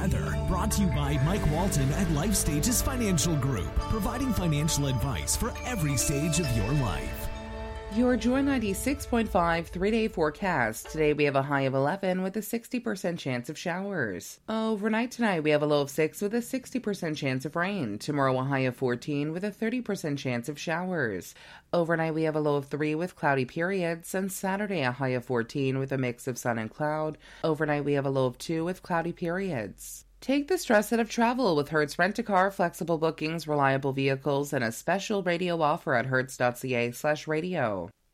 weather. Brought to you by Mike Walton at Life Stages Financial Group, providing financial advice for every stage of your life. Your Joy 96.5 3-day forecast. Today we have a high of 11 with a 60% chance of showers. Overnight tonight we have a low of 6 with a 60% chance of rain. Tomorrow a high of 14 with a 30% chance of showers. Overnight we have a low of 3 with cloudy periods. And Saturday a high of 14 with a mix of sun and cloud. Overnight we have a low of 2 with cloudy periods. Take the stress out of travel with Hertz Rent-A-Car, flexible bookings, reliable vehicles, and a special radio offer at hertz.ca/radio.